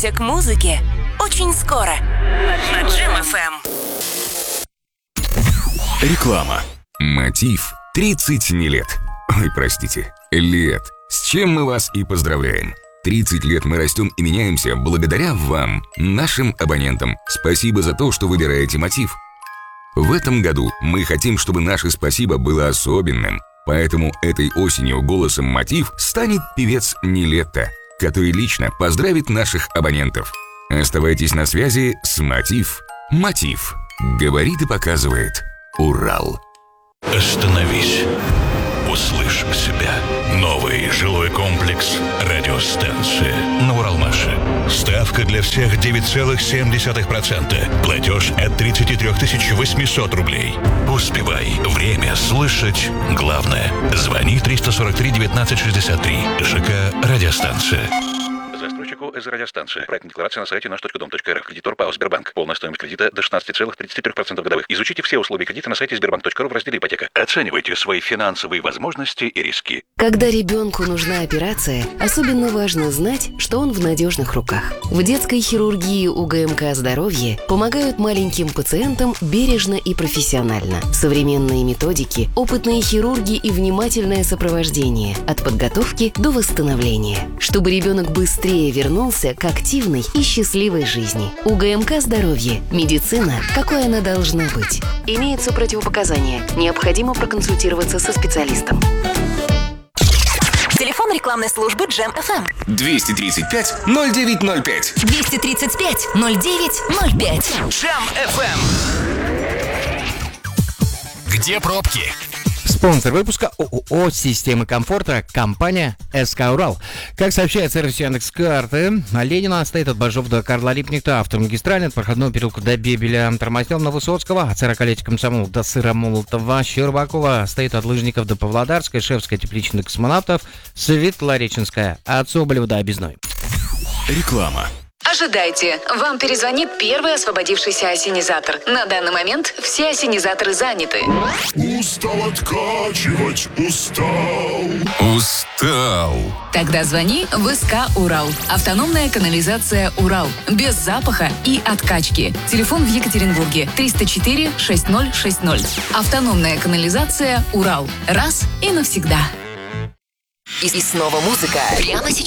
Приготовься к музыке очень скоро на Джем ФМ. Реклама. Мотив 30 не лет. Ой, простите, лет. С чем мы вас и поздравляем. 30 лет мы растем и меняемся благодаря вам, нашим абонентам. Спасибо за то, что выбираете Мотив. В этом году мы хотим, чтобы наше спасибо было особенным. Поэтому этой осенью голосом Мотив станет певец Нилетто, который лично поздравит наших абонентов. Оставайтесь на связи с Мотив. Мотив. Говорит и показывает Урал. Остановись. Услышь себя. Новый жилой комплекс «Радиостанция» на Уралмаше. Ставка для всех 9,7%. Платеж от 33 800 рублей. Успевай. Время слышать главное. Звони 343 19 63. ЖК «Радиостанция». Застройщику из радиостанции. Проектная декларация на сайте наш.дом.рф. Кредитор ПАО «Сбербанк». Полная стоимость кредита до 16,33% годовых. Изучите все условия кредита на сайте sberbank.ru в разделе «Ипотека». Оценивайте свои финансовые возможности и риски. Когда ребенку нужна операция, особенно важно знать, что он в надежных руках. В детской хирургии УГМК «Здоровье» помогают маленьким пациентам бережно и профессионально. Современные методики, опытные хирурги и внимательное сопровождение от подготовки до восстановления, чтобы ребенок быстрее вернулся к активной и счастливой жизни. УГМК «Здоровье». Медицина, какой она должна быть. Имеются противопоказания. Необходимо проконсультироваться со специалистом. Телефон рекламной службы Джем ФМ. 235-0905. 235-0905. Джем ФМ. Где пробки? Спонсор выпуска ООО «Системы комфорта» компания СК «Урал». Как сообщает сервис Яндекс.Карты, Ленина стоит от Бажов до Карла Липкнехта, автомагистральный, от проходного переулка до Бебеля, тормознем на Высоцкого, от 40-летия Комсомола до Сыромолотова, Щербакова, стоит от Лыжников до Павлодарской, Шефская, Тепличная, Космонавтов, Светлореченская, от Соболева до Объездной. Реклама. Ожидайте, вам перезвонит первый освободившийся осенизатор. На данный момент все осенизаторы заняты. Устал откачивать, Устал. Тогда звони в СК «Урал». Автономная канализация «Урал». Без запаха и откачки. Телефон в Екатеринбурге 304 6060. Автономная канализация «Урал». Раз и навсегда. И снова музыка. Прямо сейчас.